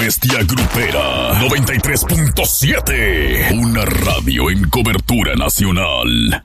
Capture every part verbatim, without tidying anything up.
Bestia Grupera noventa y tres punto siete. Una radio en cobertura nacional.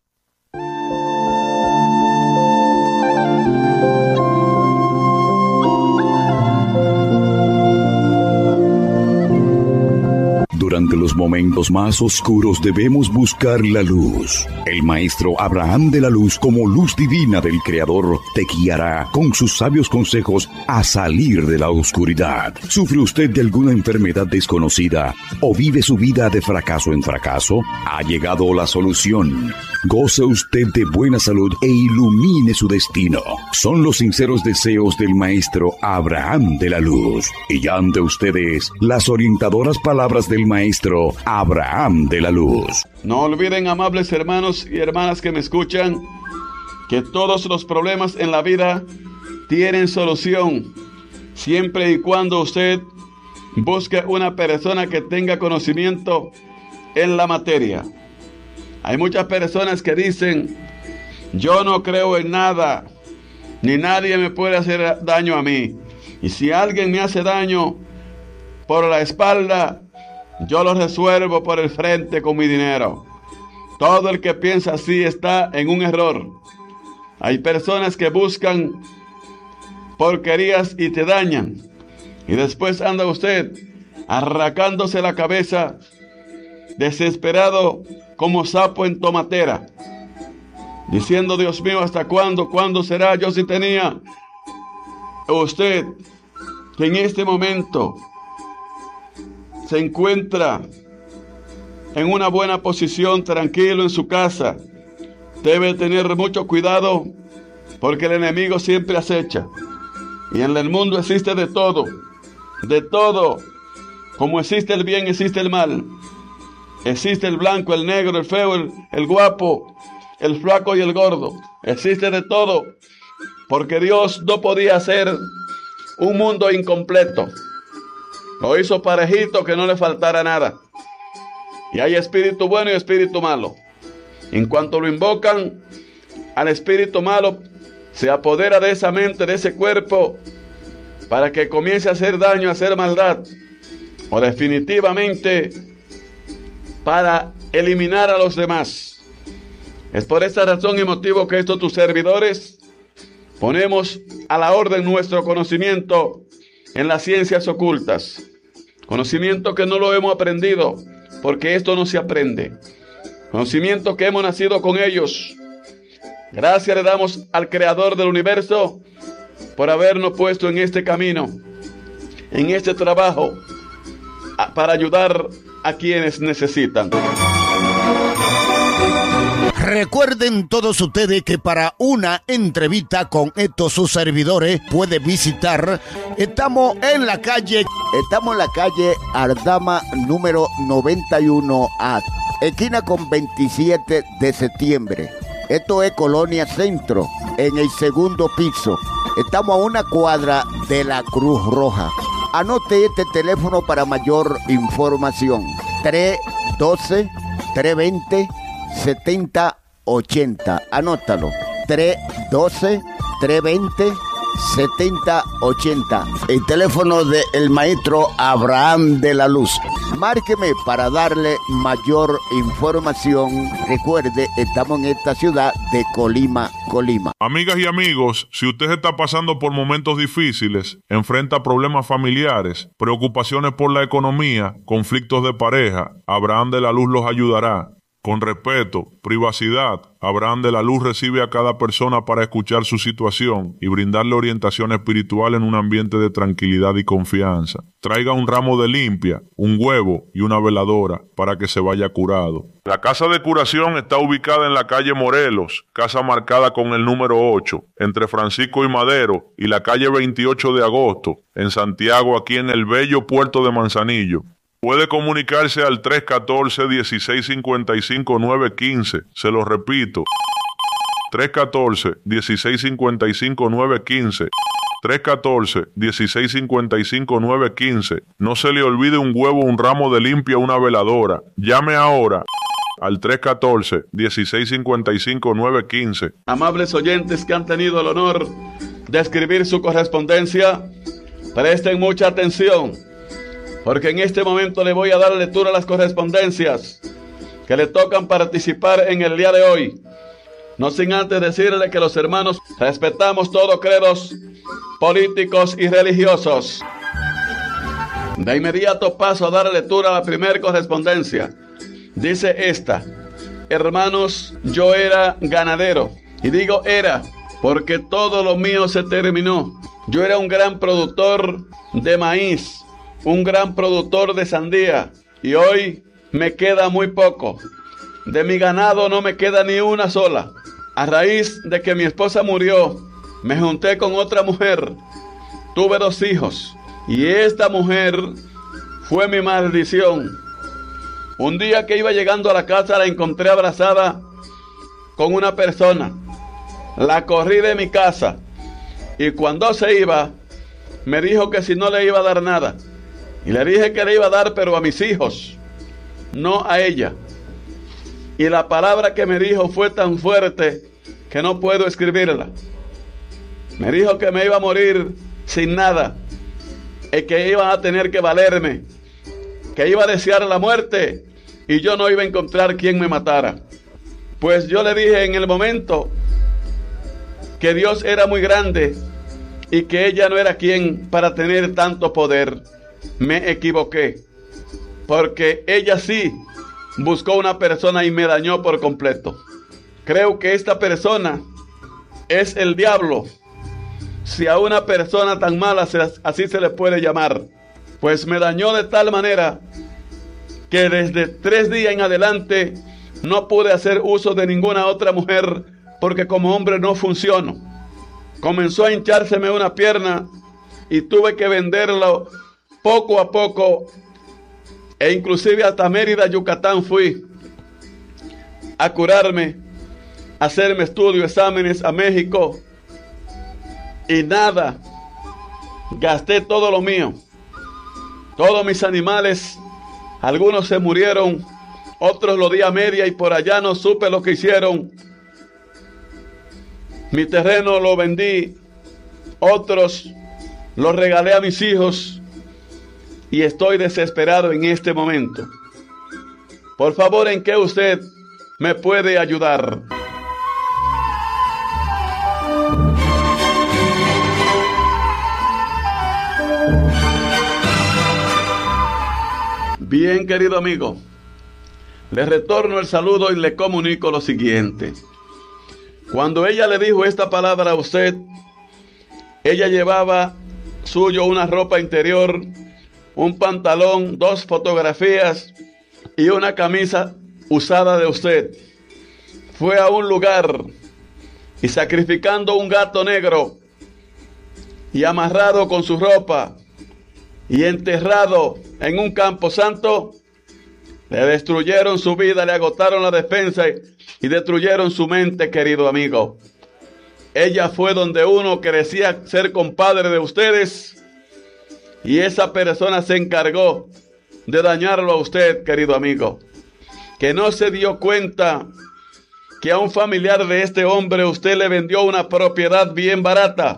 Durante los momentos más oscuros debemos buscar la luz. El maestro Abraham de la Luz, como luz divina del Creador, te guiará con sus sabios consejos a salir de la oscuridad. ¿Sufre usted de alguna enfermedad desconocida o vive su vida de fracaso en fracaso? Ha llegado la solución. Goce usted de buena salud e ilumine su destino. Son los sinceros deseos del maestro Abraham de la Luz. Y ya ante ustedes las orientadoras palabras del maestro Abraham de la Luz. No olviden, amables hermanos y hermanas que me escuchan, que todos los problemas en la vida tienen solución, siempre y cuando usted busque una persona que tenga conocimiento en la materia. Hay muchas personas que dicen: yo no creo en nada, ni nadie me puede hacer daño a mí, y si alguien me hace daño por la espalda, yo lo resuelvo por el frente con mi dinero. Todo el que piensa así está en un error. Hay personas que buscan porquerías y te dañan, y después anda usted arrancándose la cabeza, desesperado como sapo en tomatera, diciendo: Dios mío, ¿hasta cuándo? ¿Cuándo será? Yo sí tenía. Usted que en este momento se encuentra en una buena posición, tranquilo en su casa, debe tener mucho cuidado, porque el enemigo siempre acecha. Y en el mundo existe de todo, de todo. Como existe el bien, existe el mal. Existe el blanco, el negro, el feo, el, el guapo, el flaco y el gordo. Existe de todo, porque Dios no podía hacer un mundo incompleto. Lo hizo parejito, que no le faltara nada. Y hay espíritu bueno y espíritu malo. En cuanto lo invocan, al espíritu malo se apodera de esa mente, de ese cuerpo, para que comience a hacer daño, a hacer maldad, o definitivamente para eliminar a los demás. Es por esta razón y motivo que estos tus servidores ponemos a la orden nuestro conocimiento en las ciencias ocultas. Conocimiento que no lo hemos aprendido, porque esto no se aprende. Conocimiento que hemos nacido con ellos. Gracias le damos al Creador del universo por habernos puesto en este camino, en este trabajo, para ayudar a quienes necesitan. Recuerden todos ustedes que para una entrevista con estos sus servidores puede visitar. Estamos en la calle, estamos en la calle Ardama número noventa y uno A, esquina con veintisiete de septiembre. Esto es Colonia Centro, en el segundo piso. Estamos a una cuadra de la Cruz Roja. Anote este teléfono para mayor información: tres uno dos, tres dos cero, setenta ochenta. Anótalo: tres uno dos, tres dos cero, setenta ochenta. El teléfono del maestro Abraham de la Luz. Márqueme para darle mayor información. Recuerde, estamos en esta ciudad de Colima, Colima. Amigas y amigos, si usted está pasando por momentos difíciles, enfrenta problemas familiares, preocupaciones por la economía, conflictos de pareja, Abraham de la Luz los ayudará. Con respeto, privacidad, Abraham de la Luz recibe a cada persona para escuchar su situación y brindarle orientación espiritual en un ambiente de tranquilidad y confianza. Traiga un ramo de limpia, un huevo y una veladora para que se vaya curado. La casa de curación está ubicada en la calle Morelos, casa marcada con el número ocho, entre Francisco y Madero y la calle veintiocho de agosto, en Santiago, aquí en el bello puerto de Manzanillo. Puede comunicarse al tres uno cuatro, dieciséis cincuenta y cinco, nueve uno cinco. Se lo repito, tres uno cuatro, dieciséis cincuenta y cinco, nueve uno cinco. tres uno cuatro, dieciséis cincuenta y cinco, nueve uno cinco. No se le olvide un huevo, un ramo de limpia, una veladora. Llame ahora al tres uno cuatro, dieciséis cincuenta y cinco, nueve uno cinco. Amables oyentes que han tenido el honor de escribir su correspondencia, presten mucha atención. porque en este momento le voy a dar lectura a las correspondencias que le tocan participar en el día de hoy. No sin antes decirle que los hermanos respetamos todos credos políticos y religiosos. De inmediato paso a dar lectura a la primera correspondencia. Dice esta: hermanos, yo era ganadero, y digo era porque todo lo mío se terminó. Yo era un gran productor de maíz, un gran productor de sandía, y hoy me queda muy poco. De mi ganado no me queda ni una sola. A raíz de que mi esposa murió, me junté con otra mujer. Tuve dos hijos, y esta mujer fue mi maldición. Un día que iba llegando a la casa, la encontré abrazada con una persona. La corrí de mi casa, y cuando se iba, me dijo que si no le iba a dar nada. Y le dije que le iba a dar, pero a mis hijos, no a ella. Y la palabra que me dijo fue tan fuerte que no puedo escribirla. Me dijo que me iba a morir sin nada, y que iban a tener que valerme, que iba a desear la muerte y yo no iba a encontrar quien me matara. Pues yo le dije en el momento que Dios era muy grande y que ella no era quien para tener tanto poder. Me equivoqué, porque ella sí buscó una persona y me dañó por completo. Creo que esta persona es el diablo, si a una persona tan mala así se le puede llamar. Pues me dañó de tal manera que desde tres días en adelante no pude hacer uso de ninguna otra mujer, porque como hombre no funciono. Comenzó a hinchárseme una pierna y tuve que venderlo poco a poco, e inclusive hasta Mérida, Yucatán fui a curarme, a hacerme estudios, exámenes a México, y nada, gasté todo lo mío, todos mis animales, algunos se murieron, otros lo di a media y por allá no supe lo que hicieron. Mi terreno lo vendí, otros lo regalé a mis hijos, y estoy desesperado en este momento. Por favor, ¿en qué usted me puede ayudar? Bien, querido amigo, le retorno el saludo y le comunico lo siguiente. Cuando ella le dijo esta palabra a usted, ella llevaba suyo una ropa interior, un pantalón, dos fotografías y una camisa usada de usted. Fue a un lugar y sacrificando un gato negro y amarrado con su ropa y enterrado en un campo santo, le destruyeron su vida, le agotaron la defensa y, y destruyeron su mente, querido amigo. Ella fue donde uno que decía ser compadre de ustedes, y esa persona se encargó de dañarlo a usted, querido amigo, que no se dio cuenta que a un familiar de este hombre usted le vendió una propiedad bien barata.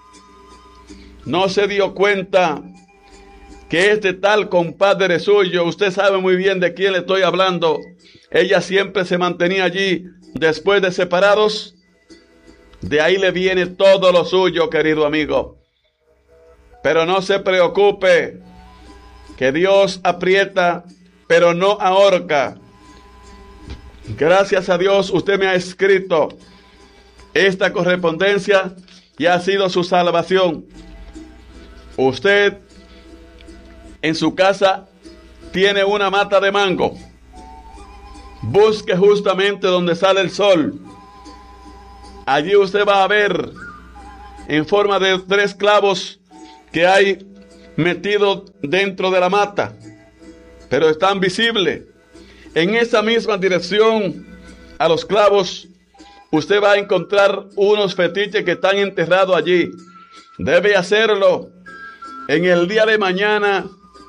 No se dio cuenta que este tal compadre suyo, usted sabe muy bien de quién le estoy hablando, ella siempre se mantenía allí después de separados. De ahí le viene todo lo suyo, querido amigo. Pero no se preocupe, que Dios aprieta, pero no ahorca. Gracias a Dios usted me ha escrito esta correspondencia y ha sido su salvación. Usted en su casa tiene una mata de mango. Busque justamente donde sale el sol. Allí usted va a ver en forma de tres clavos que hay metidos dentro de la mata, pero están visibles. En esa misma dirección a los clavos usted va a encontrar unos fetiches que están enterrados allí. Debe hacerlo en el día de mañana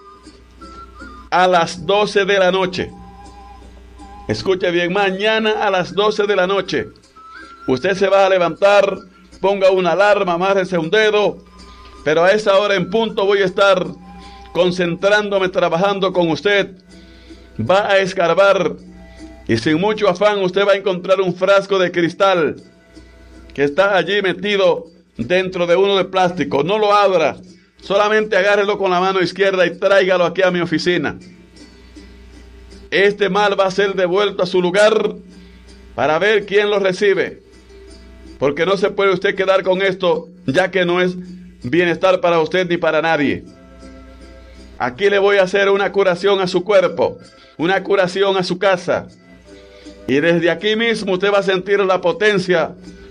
a las doce de la noche. Escuche bien, mañana a las doce de la noche. Usted se va a levantar, ponga una alarma, amárrese un dedo, pero a esa hora en punto voy a estar concentrándome, trabajando con usted, va a escarbar y sin mucho afán usted va a encontrar un frasco de cristal que está allí metido dentro de uno de plástico. No lo abra, solamente agárrelo con la mano izquierda y tráigalo aquí a mi oficina. Este mal va a ser devuelto a su lugar para ver quién lo recibe, porque no se puede usted quedar con esto, ya que no es bienestar para usted ni para nadie. Aquí le voy a hacer una curación a su cuerpo, una curación a su casa, y desde aquí mismo usted va a sentir la potencia,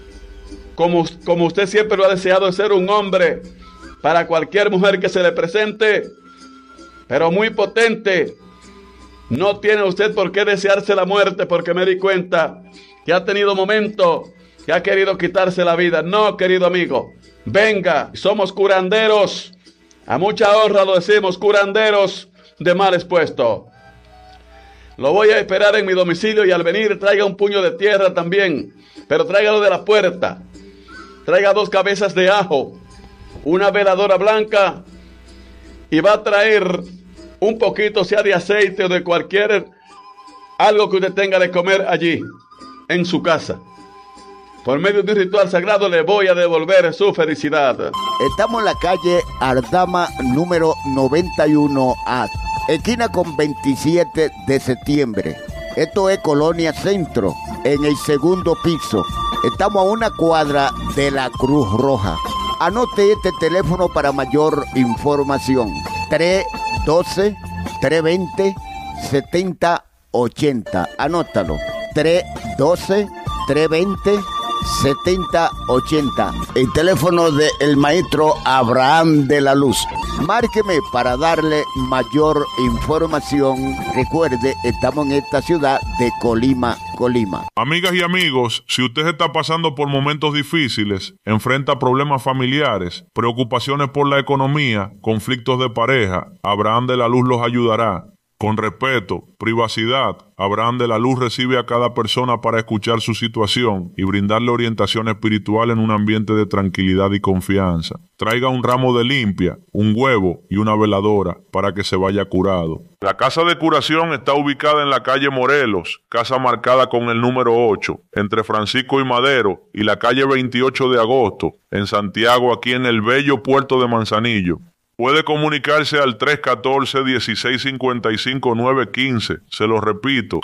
como, como usted siempre lo ha deseado, de ser un hombre para cualquier mujer que se le presente, pero muy potente. No tiene usted por qué desearse la muerte, porque me di cuenta que ha tenido momentos que ha querido quitarse la vida. No, querido amigo, venga, somos curanderos, a mucha honra lo decimos, curanderos de mal expuesto. Lo voy a esperar en mi domicilio y al venir traiga un puño de tierra también, pero tráigalo de la puerta. Traiga dos cabezas de ajo, una veladora blanca y va a traer un poquito, sea de aceite o de cualquier, algo que usted tenga de comer allí, en su casa. Por medio de un ritual sagrado le voy a devolver su felicidad. Estamos en la calle Ardama número noventa y uno A, esquina con veintisiete de septiembre. Esto es Colonia Centro, en el segundo piso. Estamos a una cuadra de la Cruz Roja. Anote este teléfono para mayor información. tres uno dos, tres dos cero, siete cero ocho cero. Anótalo. tres uno dos, tres dos cero, siete cero ocho cero. El teléfono del maestro Abraham de la Luz. Márqueme para darle mayor información. Recuerde, estamos en esta ciudad de Colima, Colima. Amigas y amigos, si usted está pasando por momentos difíciles, enfrenta problemas familiares, preocupaciones por la economía, conflictos de pareja, Abraham de la Luz los ayudará. Con respeto, privacidad, Abraham de la Luz recibe a cada persona para escuchar su situación y brindarle orientación espiritual en un ambiente de tranquilidad y confianza. Traiga un ramo de limpia, un huevo y una veladora para que se vaya curado. La casa de curación está ubicada en la calle Morelos, casa marcada con el número ocho, entre Francisco y Madero y la calle veintiocho de agosto, en Santiago, aquí en el bello puerto de Manzanillo. Puede comunicarse al tres uno cuatro, uno seis cinco cinco, nueve uno cinco. Se lo repito.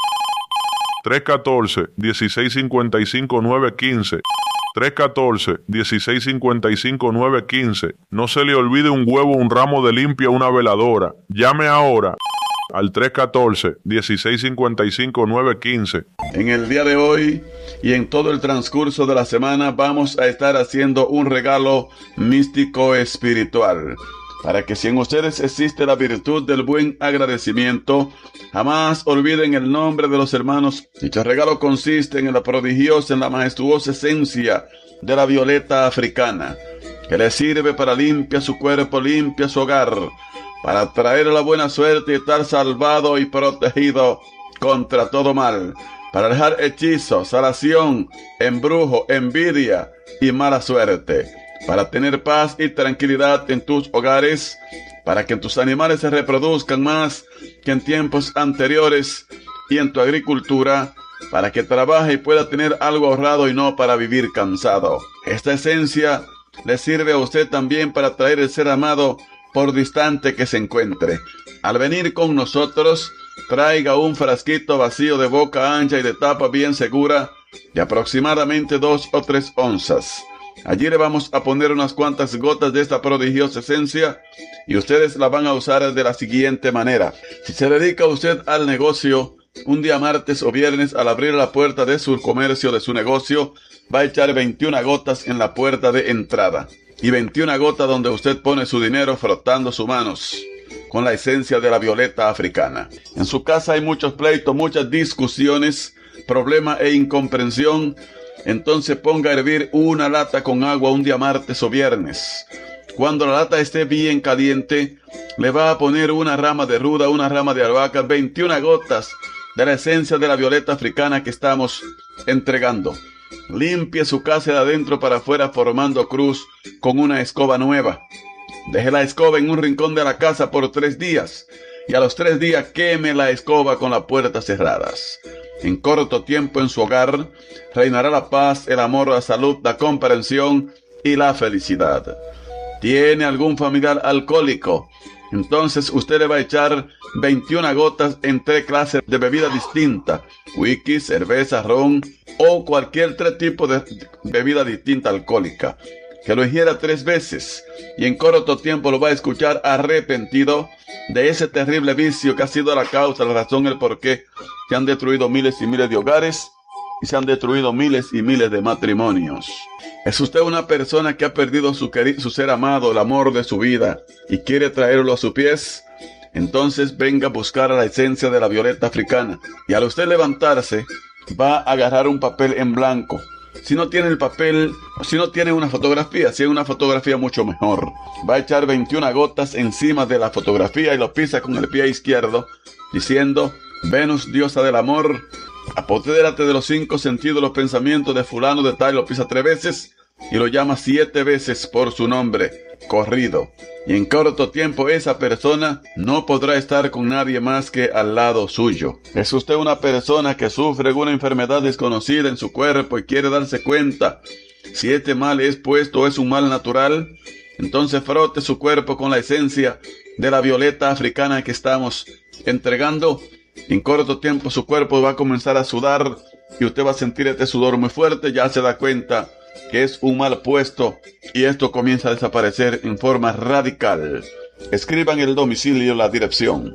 tres uno cuatro, uno seis cinco cinco, nueve uno cinco. tres uno cuatro, uno seis cinco cinco, nueve uno cinco. No se le olvide un huevo, un ramo de limpia, una veladora. Llame ahora al tres uno cuatro, uno seis cinco cinco, nueve uno cinco. En el día de hoy y en todo el transcurso de la semana vamos a estar haciendo un regalo místico espiritual, para que si en ustedes existe la virtud del buen agradecimiento, jamás olviden el nombre de los hermanos. Dicho regalo consiste en la prodigiosa, en la majestuosa esencia de la violeta africana, que le sirve para limpiar su cuerpo, limpia su hogar, para traer la buena suerte y estar salvado y protegido contra todo mal, para dejar hechizos, salación, embrujo, envidia y mala suerte, para tener paz y tranquilidad en tus hogares, para que tus animales se reproduzcan más que en tiempos anteriores, y en tu agricultura, para que trabaje y pueda tener algo ahorrado y no para vivir cansado. Esta esencia le sirve a usted también para traer el ser amado por distante que se encuentre. Al venir con nosotros, traiga un frasquito vacío de boca ancha y de tapa bien segura, de aproximadamente dos o tres onzas. Allí le vamos a poner unas cuantas gotas de esta prodigiosa esencia y ustedes la van a usar de la siguiente manera. Si se dedica usted al negocio, un día martes o viernes, al abrir la puerta de su comercio, de su negocio, va a echar veintiuna gotas en la puerta de entrada y veintiuna gotas donde usted pone su dinero, frotando sus manos con la esencia de la violeta africana. En su casa hay muchos pleitos, muchas discusiones, problemas e incomprensión. Entonces ponga a hervir una lata con agua un día martes o viernes. Cuando la lata esté bien caliente, le va a poner una rama de ruda, una rama de albahaca, veintiuna gotas de la esencia de la violeta africana que estamos entregando. Limpie su casa de adentro para afuera formando cruz con una escoba nueva. Deje la escoba en un rincón de la casa por tres días, y a los tres días queme la escoba con las puertas cerradas. En corto tiempo en su hogar reinará la paz, el amor, la salud, la comprensión y la felicidad. ¿Tiene algún familiar alcohólico? Entonces usted le va a echar veintiuna gotas en tres clases de bebida distinta: whisky, cerveza, ron o cualquier tres tipos de bebida distinta alcohólica. Que lo ingiera tres veces y en corto tiempo lo va a escuchar arrepentido de ese terrible vicio que ha sido la causa, la razón, el por qué se han destruido miles y miles de hogares y se han destruido miles y miles de matrimonios. ¿Es usted una persona que ha perdido su, su ser amado, el amor de su vida, y quiere traerlo a sus pies? Entonces venga a buscar a la esencia de la violeta africana, y al usted levantarse va a agarrar un papel en blanco. Si no tiene el papel, si no tiene una fotografía, si es una fotografía mucho mejor, va a echar veintiuna gotas encima de la fotografía y lo pisa con el pie izquierdo, diciendo: Venus, diosa del amor, apodérate de los cinco sentidos, los pensamientos de fulano de tal. Lo pisa tres veces y lo llama siete veces por su nombre, corrido. Y en corto tiempo esa persona no podrá estar con nadie más que al lado suyo. ¿Es usted una persona que sufre alguna enfermedad desconocida en su cuerpo y quiere darse cuenta si este mal es puesto o es un mal natural? Entonces frote su cuerpo con la esencia de la violeta africana que estamos entregando. En corto tiempo su cuerpo va a comenzar a sudar y usted va a sentir este sudor muy fuerte. Ya se da cuenta que es un mal puesto y esto comienza a desaparecer en forma radical. Escriban el domicilio, la dirección.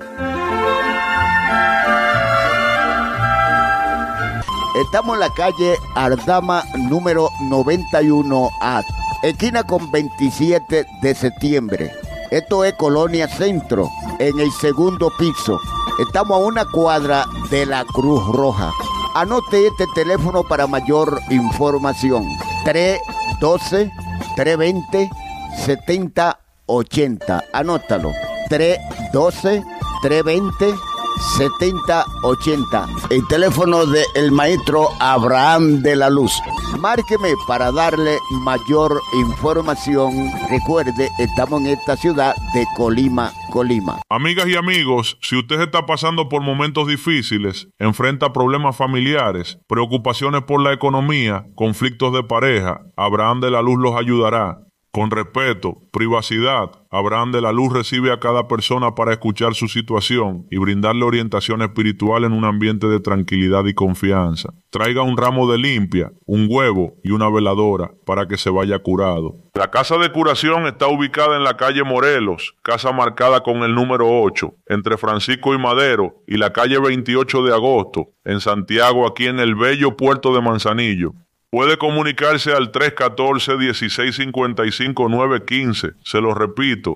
Estamos en la calle Ardama número noventa y uno A, esquina con veintisiete de septiembre. Esto es Colonia Centro, en el segundo piso. Estamos a una cuadra de la Cruz Roja. Anote este teléfono para mayor información: tres uno dos, tres dos cero, siete cero ocho cero. Anótalo: tres uno dos, tres dos cero, siete cero ocho cero. El teléfono del maestro Abraham de la Luz. Márqueme para darle mayor información. Recuerde, estamos en esta ciudad de Colima, Colima. Amigas y amigos, si usted está pasando por momentos difíciles, enfrenta problemas familiares, preocupaciones por la economía, conflictos de pareja, Abraham de la Luz los ayudará. Con respeto, privacidad, Abraham de la Luz recibe a cada persona para escuchar su situación y brindarle orientación espiritual en un ambiente de tranquilidad y confianza. Traiga un ramo de limpia, un huevo y una veladora para que se vaya curado. La casa de curación está ubicada en la calle Morelos, casa marcada con el número ocho, entre Francisco y Madero y la calle veintiocho de agosto, en Santiago, aquí en el bello puerto de Manzanillo. Puede comunicarse al tres uno cuatro, uno seis cinco cinco, nueve uno cinco. Se lo repito.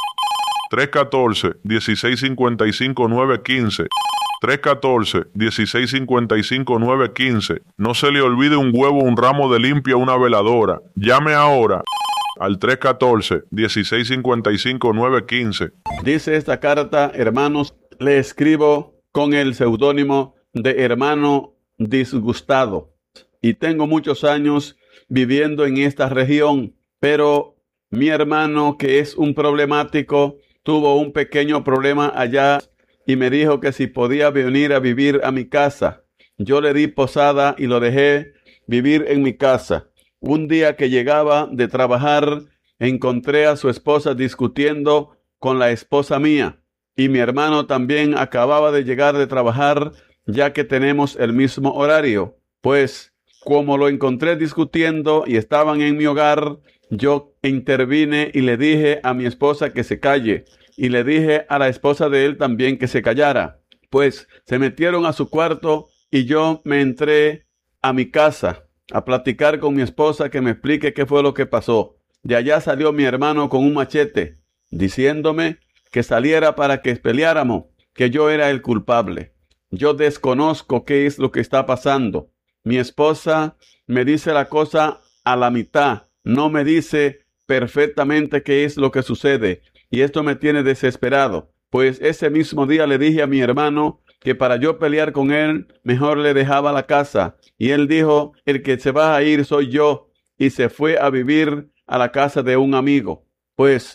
tres uno cuatro, uno seis cinco cinco, nueve uno cinco. tres uno cuatro, uno seis cinco cinco, nueve uno cinco. No se le olvide un huevo, un ramo de limpia, una veladora. Llame ahora al tres uno cuatro, uno seis cinco cinco, nueve uno cinco. Dice esta carta: hermanos, le escribo con el seudónimo de Hermano Disgustado. Y tengo muchos años viviendo en esta región, pero mi hermano, que es un problemático, tuvo un pequeño problema allá y me dijo que si podía venir a vivir a mi casa. Yo le di posada y lo dejé vivir en mi casa. Un día que llegaba de trabajar, encontré a su esposa discutiendo con la esposa mía, y mi hermano también acababa de llegar de trabajar, ya que tenemos el mismo horario. Pues como lo encontré discutiendo y estaban en mi hogar, yo intervine y le dije a mi esposa que se calle. Y le dije a la esposa de él también que se callara. Pues se metieron a su cuarto y yo me entré a mi casa a platicar con mi esposa que me explique qué fue lo que pasó. De allá salió mi hermano con un machete, diciéndome que saliera para que peleáramos, que yo era el culpable. Yo desconozco qué es lo que está pasando. Mi esposa me dice la cosa a la mitad, no me dice perfectamente qué es lo que sucede, y esto me tiene desesperado, pues ese mismo día le dije a mi hermano que para yo pelear con él, mejor le dejaba la casa, y él dijo: el que se va a ir soy yo, y se fue a vivir a la casa de un amigo. Pues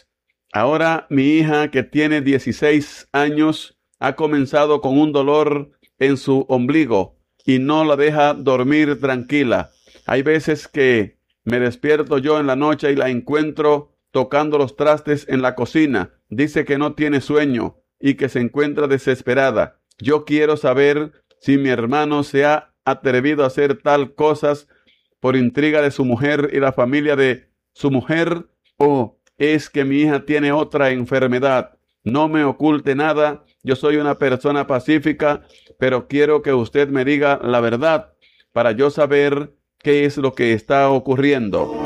Ahora mi hija, que tiene dieciséis años, ha comenzado con un dolor en su ombligo y no la deja dormir tranquila. Hay veces que me despierto yo en la noche y la encuentro tocando los trastes en la cocina. Dice que no tiene sueño y que se encuentra desesperada. Yo quiero saber si mi hermano se ha atrevido a hacer tal cosas por intriga de su mujer y la familia de su mujer, o es que mi hija tiene otra enfermedad. No me oculte nada. Yo soy una persona pacífica, pero quiero que usted me diga la verdad para yo saber qué es lo que está ocurriendo.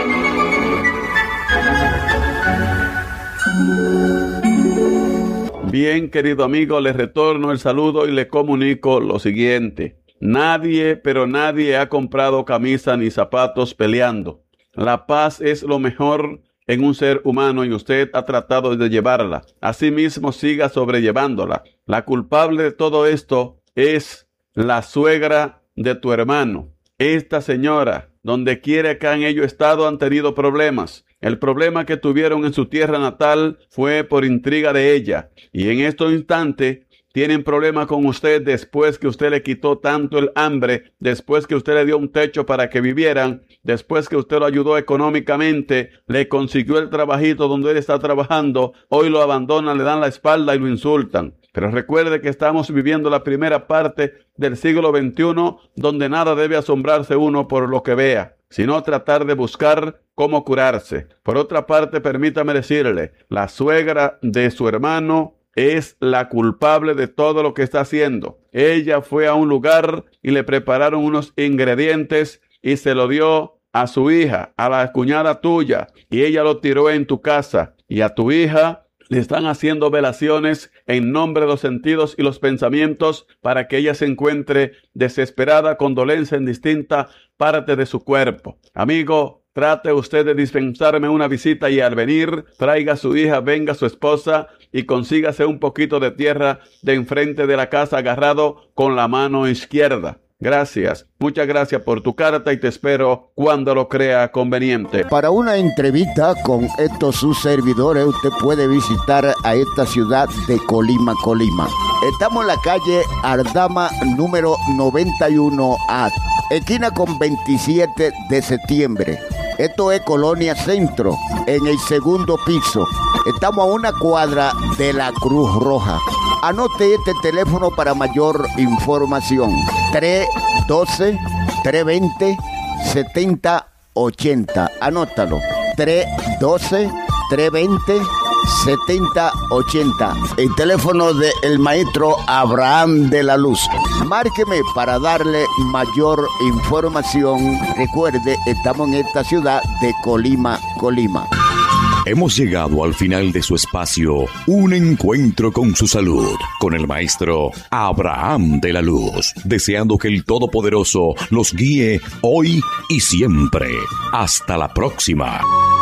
Bien, querido amigo, le retorno el saludo y le comunico lo siguiente. Nadie, pero nadie ha comprado camisa ni zapatos peleando. La paz es lo mejor en un ser humano y usted ha tratado de llevarla. Asimismo, siga sobrellevándola. La culpable de todo esto es la suegra de tu hermano. Esta señora, donde quiera que han ellos estado, han tenido problemas. El problema que tuvieron en su tierra natal fue por intriga de ella. Y en estos instantes tienen problemas con usted después que usted le quitó tanto el hambre, después que usted le dio un techo para que vivieran, después que usted lo ayudó económicamente, le consiguió el trabajito donde él está trabajando, hoy lo abandonan, le dan la espalda y lo insultan. Pero recuerde que estamos viviendo la primera parte del siglo veintiuno, donde nada debe asombrarse uno por lo que vea, sino tratar de buscar cómo curarse. Por otra parte, permítame decirle, la suegra de su hermano es la culpable de todo lo que está haciendo. Ella fue a un lugar y le prepararon unos ingredientes y se lo dio a su hija, a la cuñada tuya, y ella lo tiró en tu casa. Y a tu hija le están haciendo velaciones en nombre de los sentidos y los pensamientos para que ella se encuentre desesperada con dolencia en distinta parte de su cuerpo. Amigo, trate usted de dispensarme una visita y al venir, traiga a su hija, venga su esposa y consígase un poquito de tierra de enfrente de la casa agarrado con la mano izquierda. Gracias, muchas gracias por tu carta y te espero cuando lo crea conveniente. Para una entrevista con estos sus servidores, usted puede visitar a esta ciudad de Colima, Colima. Estamos en la calle Ardama número noventa y uno A, esquina con veintisiete de septiembre. Esto es Colonia Centro, en el segundo piso. Estamos a una cuadra de la Cruz Roja. Anote este teléfono para mayor información. tres uno dos, tres dos cero, siete cero ocho cero. Anótalo. tres uno dos, tres dos cero, siete cero ocho cero. El teléfono del maestro Abraham de la Luz. Márqueme para darle mayor información. Recuerde, estamos en esta ciudad de Colima, Colima. Hemos llegado al final de su espacio, un encuentro con su salud, con el maestro Abraham de la Luz, deseando que el Todopoderoso los guíe hoy y siempre. Hasta la próxima.